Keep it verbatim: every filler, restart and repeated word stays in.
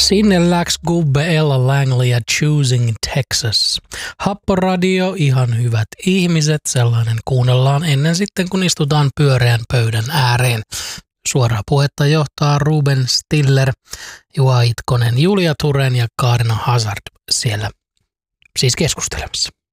Sinne läks gubbe Ella Langley ja Choosing Texas. Happoradio, ihan hyvät ihmiset, sellainen kuunnellaan ennen sitten kun istutaan pyöreän pöydän ääreen. Suoraa puhetta johtaa Ruben Stiller, Juha Itkonen, Julia Turen ja Kaarina Hazard siellä siis keskustelemassa.